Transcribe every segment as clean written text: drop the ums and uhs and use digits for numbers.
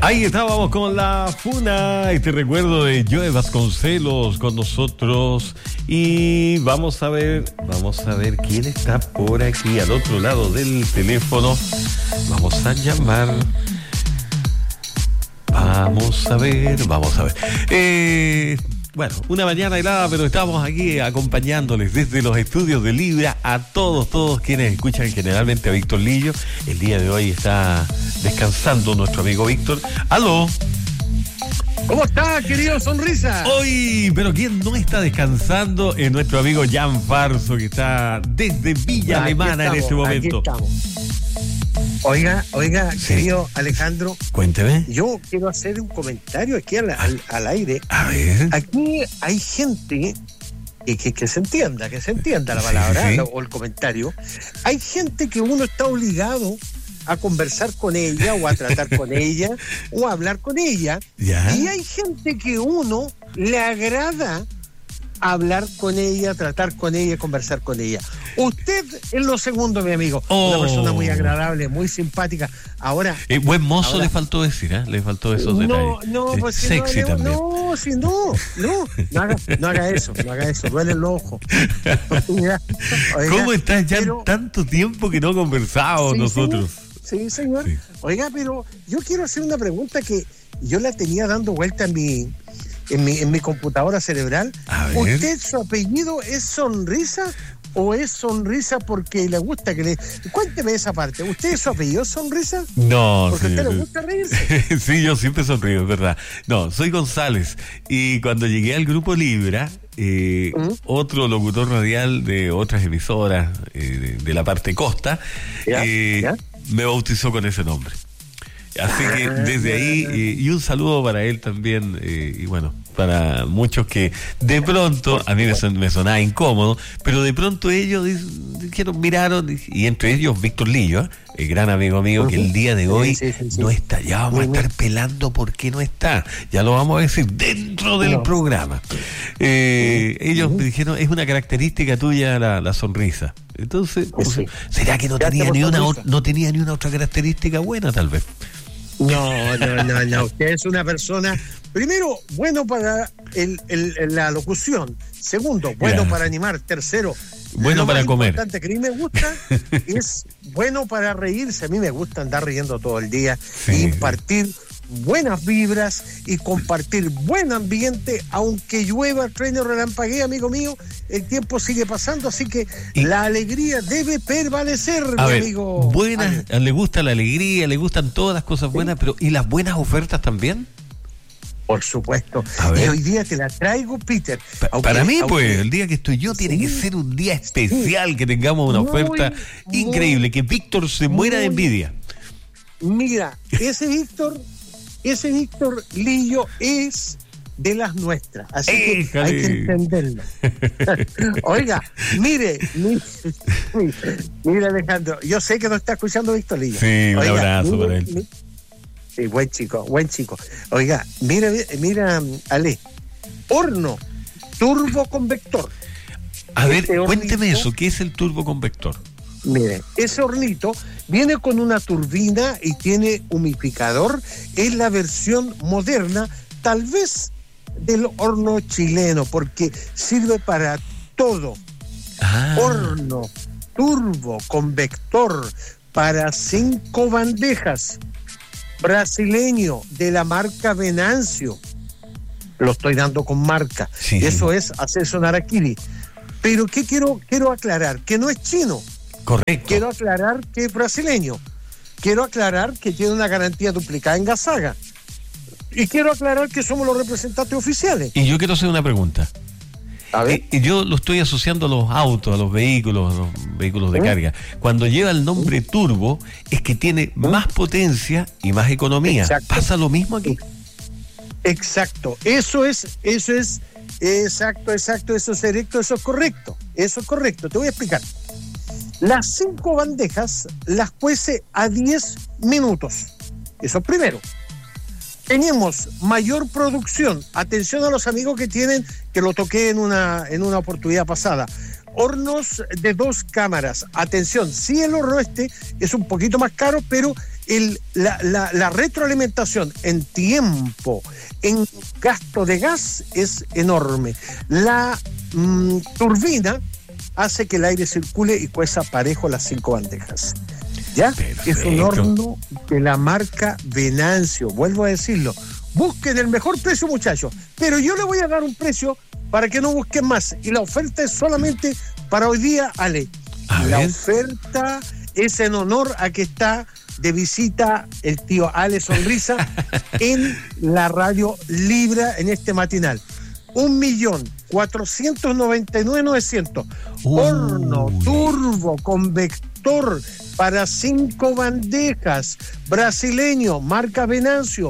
Ahí estábamos con la Funa y te recuerdo de Joe Vasconcelos con nosotros y vamos a ver quién está por aquí al otro lado del teléfono. Vamos a llamar. Vamos a ver. Bueno, una mañana helada, pero estamos aquí acompañándoles desde los estudios de Libra a todos quienes escuchan generalmente a Víctor Lillo. El día de hoy está descansando nuestro amigo Víctor. ¡Aló! ¿Cómo está, querido Sonrisa? Hoy, pero quien no está descansando es nuestro amigo Jan Farso, que está desde Villa Alemana en este momento. Aquí estamos. Oiga, sí. Querido Alejandro. Cuénteme. Yo quiero hacer un comentario aquí al aire. A ver. Aquí hay gente que se entienda la palabra, sí. O el comentario. Hay gente que uno está obligado a conversar con ella o a tratar con ella o a hablar con ella. ¿Ya? Y hay gente que uno le agrada hablar con ella, tratar con ella, conversar con ella. Usted es lo segundo, mi amigo. Una persona muy agradable, muy simpática. Ahora, buen mozo le faltó decir, le faltó esos detalles. Pues sexy no, también. No haga eso, duele el ojo. Oiga, ¿cómo estás ya tanto tiempo que no conversábamos nosotros? Sí, señor. Sí. Oiga, pero yo quiero hacer una pregunta que yo la tenía dando vuelta en mi computadora cerebral. ¿Usted, su apellido es Sonrisa o es Sonrisa porque le gusta que le... Cuénteme esa parte. ¿Usted, su apellido es Sonrisa? No, porque sí, a usted le gusta reírse. Sí, yo siempre sonrío, es verdad. No, soy González. Y cuando llegué al Grupo Libra, otro locutor radial de otras emisoras de la parte costa, ¿Ya? me bautizó con ese nombre. Así que desde ahí, y un saludo para él también, y bueno, para muchos que de pronto, a mí me sonaba incómodo, pero de pronto ellos dijeron, miraron, y entre ellos Víctor Lillo, el gran amigo mío, que el día de hoy no está, ya vamos a estar pelando por qué no está, ya lo vamos a decir dentro del programa. Ellos me dijeron, es una característica tuya la sonrisa. Entonces, ¿será que no tenía ni una otra característica buena, tal vez? No. Usted es una persona, primero, bueno para la locución. Segundo, bueno para animar. Tercero, bueno para comer. Lo importante que a mí me gusta es bueno para reírse. A mí me gusta andar riendo todo el día y impartir buenas vibras y compartir buen ambiente, aunque llueva, truene o relampaguee, amigo mío, el tiempo sigue pasando, así que la alegría debe prevalecer, amigo. Le gusta la alegría, le gustan todas las cosas buenas, pero ¿y las buenas ofertas también? Por supuesto. Y hoy día te la traigo, Peter. Para mí, pues, el día que estoy yo tiene que ser un día especial, que tengamos una oferta increíble, que Víctor se muera de envidia. Mira, ese Víctor Lillo es de las nuestras, así que hay que entenderlo. Oiga, mire Alejandro, yo sé que no está escuchando Víctor Lillo. Sí, un abrazo para él. Sí, buen chico. Oiga, mira, Ale, horno turboconvector. A ver, cuénteme eso, ¿qué es el turboconvector? Mire, ese hornito viene con una turbina y tiene humidificador. Es la versión moderna, tal vez, del horno chileno, porque sirve para todo. Horno turbo convector para 5 bandejas, brasileño, de la marca Venancio. Lo estoy dando con marca. Sí. Eso es hacer sonar a Kiri. Pero ¿qué quiero aclarar? Que no es chino. Correcto. Quiero aclarar que es brasileño. Quiero aclarar que tiene una garantía duplicada en Gasaga. Y quiero aclarar que somos los representantes oficiales. Y yo quiero hacer una pregunta. A ver. Yo lo estoy asociando a los autos, a los vehículos de carga. Cuando lleva el nombre turbo, es que tiene más potencia y más economía. Exacto. ¿Pasa lo mismo aquí? Exacto. Eso es exacto, eso es directo, eso es correcto. Te voy a explicar. Las 5 bandejas las cuece a 10 minutos. Eso primero. Tenemos mayor producción. Atención a los amigos que lo toqué en una oportunidad pasada. Hornos de 2 cámaras. Atención, sí, el horno es un poquito más caro, pero la retroalimentación en tiempo, en gasto de gas es enorme. La turbina hace que el aire circule y cueza parejo las 5 bandejas. ¿Ya? Perfecto. Es un horno de la marca Venancio, vuelvo a decirlo. Busquen el mejor precio, muchachos, pero yo le voy a dar un precio para que no busquen más, y la oferta es solamente para hoy día, Ale. La oferta es en honor a que está de visita el tío Ale Sonrisa en la Radio Libra en este matinal. 1.499.900. Horno turbo convector para 5 bandejas, brasileño, marca Venancio,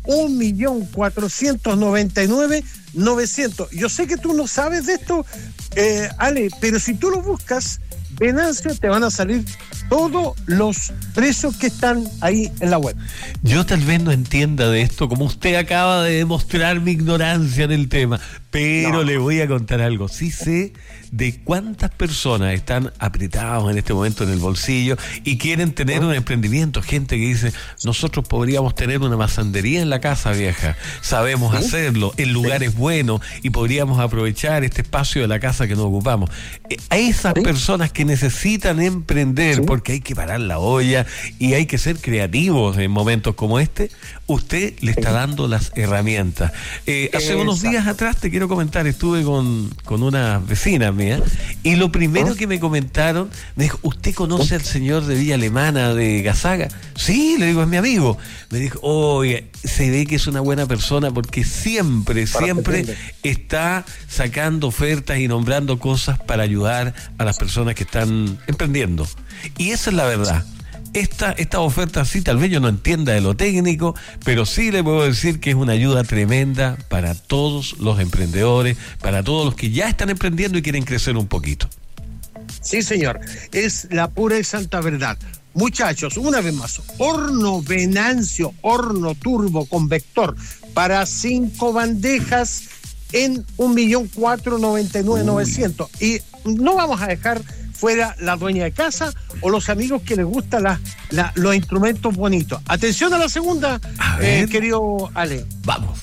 1.499.900. Yo sé que tú no sabes de esto, Ale, pero si tú lo buscas, Venancio, te van a salir todos los precios que están ahí en la web. Yo tal vez no entienda de esto, como usted acaba de demostrar mi ignorancia en el tema, pero le voy a contar algo. Sí sé de cuántas personas están apretados en este momento en el bolsillo y quieren tener un emprendimiento. Gente que dice, nosotros podríamos tener una masandería en la casa vieja, sabemos hacerlo, el lugar es bueno y podríamos aprovechar este espacio de la casa que no ocupamos. A esas personas que necesitan emprender, porque hay que parar la olla y hay que ser creativos en momentos como este, usted le está dando las herramientas. Hace unos días atrás, te quiero comentar, estuve con una vecina mía y lo primero que me comentaron, me dijo, ¿usted conoce al señor de Villa Alemana de Gazaga? Sí, le digo, es mi amigo. Me dijo, oye, se ve que es una buena persona porque siempre está sacando ofertas y nombrando cosas para ayudar a las personas que están emprendiendo. Y esa es la verdad. Esta oferta, sí, tal vez yo no entienda de lo técnico, pero sí le puedo decir que es una ayuda tremenda para todos los emprendedores, para todos los que ya están emprendiendo y quieren crecer un poquito. Sí, señor, es la pura y santa verdad. Muchachos, una vez más, horno Venancio, horno turbo convector para 5 bandejas en 1.499.900. Y no vamos a dejar fuera la dueña de casa o los amigos que les gustan los instrumentos bonitos. Atención a la segunda, querido Ale. Vamos.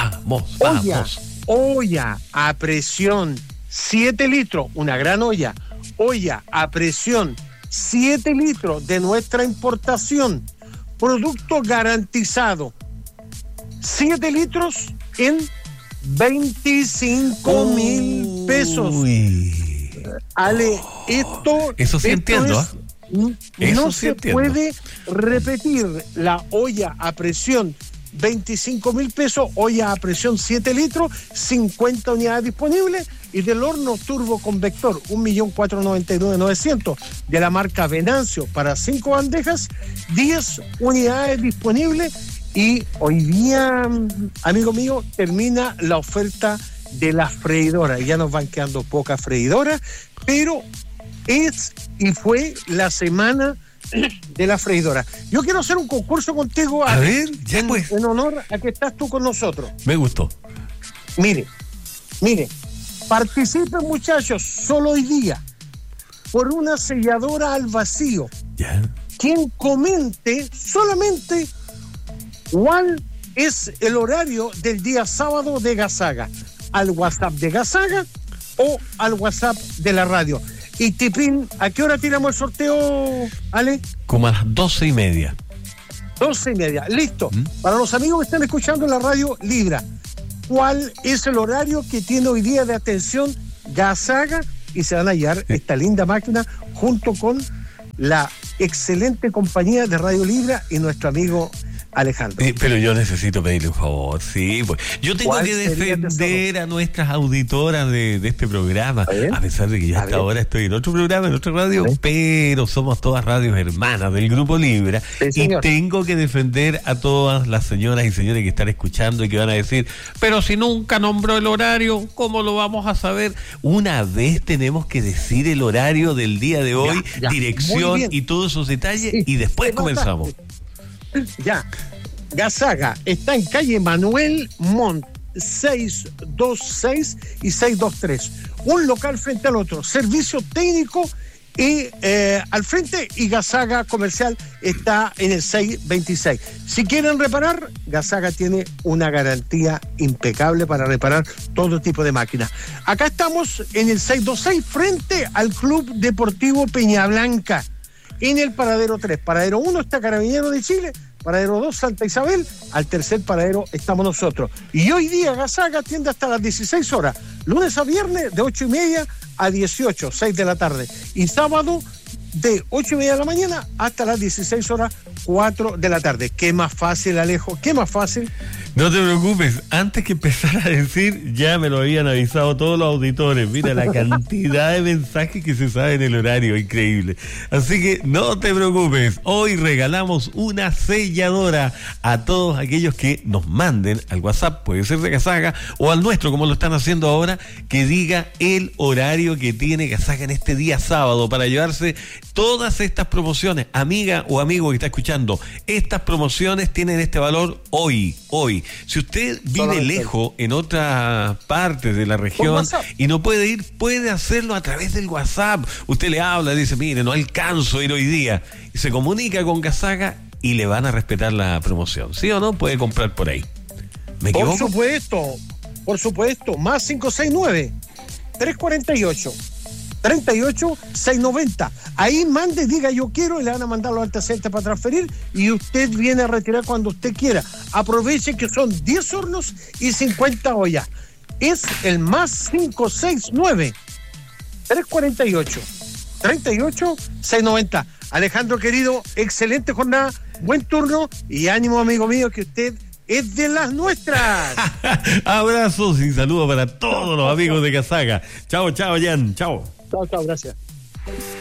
Olla a presión 7 litros, una gran olla. Olla a presión 7 litros de nuestra importación. Producto garantizado. 7 litros en 25,000 pesos. Ale, eso sí entiendo. No se puede repetir. La olla a presión 25,000 pesos, olla a presión 7 litros, 50 unidades disponibles, y del horno turbo convector 1.499.900 de la marca Venancio para 5 bandejas, 10 unidades disponibles. Y hoy día, amigo mío, termina la oferta de las freidoras. Ya nos van quedando pocas freidoras, pero fue la semana de la freidora. Yo quiero hacer un concurso contigo, a ver, ya pues, en honor a que estás tú con nosotros. Me gustó. Mire, participen, muchachos, solo hoy día por una selladora al vacío. Ya. Quien comente solamente cuál es el horario del día sábado de Gazaga, al WhatsApp de Gazaga o al WhatsApp de la radio. Y Tipín, ¿a qué hora tiramos el sorteo, Ale? Como a las 12:30. 12:30, listo. Para los amigos que están escuchando en la radio Libra, ¿cuál es el horario que tiene hoy día de atención Gazaga? Y se van a hallar esta linda máquina junto con la excelente compañía de Radio Libra y nuestro amigo Alejandro. Pero yo necesito pedirle un favor, sí, pues yo tengo que defender a nuestras auditoras de este programa, a pesar de que ya hasta ahora estoy en otro programa, en otra radio, pero somos todas radios hermanas del Grupo Libra, y tengo que defender a todas las señoras y señores que están escuchando y que van a decir, pero si nunca nombró el horario, ¿cómo lo vamos a saber? Una vez tenemos que decir el horario del día de hoy, dirección y todos esos detalles, y después comenzamos. Ya, Gazaga está en calle Manuel Montt, 626 y 623. Un local frente al otro. Servicio técnico y al frente, y Gasaga Comercial está en el 626. Si quieren reparar, Gasaga tiene una garantía impecable para reparar todo tipo de máquinas. Acá estamos en el 626 frente al Club Deportivo Peñablanca, en el paradero 3. Paradero 1 está Carabinero de Chile, paradero 2 Santa Isabel, al tercer paradero estamos nosotros. Y hoy día Gasaga atiende hasta las 16 horas, lunes a viernes de 8:30 a 18, 6 de la tarde. Y sábado de 8:30 de la mañana hasta las 16 horas, 4 de la tarde. ¿Qué más fácil, Alejo? ¿Qué más fácil? No te preocupes, antes que empezar a decir, ya me lo habían avisado todos los auditores. Mira la cantidad de mensajes que se sabe en el horario, increíble. Así que no te preocupes, hoy regalamos una selladora a todos aquellos que nos manden al WhatsApp, puede ser de Gasaga, o al nuestro, como lo están haciendo ahora, que diga el horario que tiene Gasaga en este día sábado para llevarse todas estas promociones. Amiga o amigo que está escuchando, estas promociones tienen este valor hoy. Si usted vive lejos en otras partes de la región y no puede ir, puede hacerlo a través del WhatsApp. Usted le habla, dice, mire, no alcanzo a ir hoy día, y se comunica con Gasaga y le van a respetar la promoción. ¿Sí o no? Puede comprar por ahí. ¿Me equivoco? Por supuesto, más 569 348 38-690. Ahí mande, diga yo quiero, y le van a mandar los antecedentes para transferir, y usted viene a retirar cuando usted quiera. Aproveche que son 10 hornos y 50 ollas. Es el más 569 348 38-690. Alejandro querido, excelente jornada, buen turno y ánimo, amigo mío, que usted es de las nuestras. Abrazos y saludos para todos los amigos de Gasaga. Chao, Jan. Chao. Chao, gracias.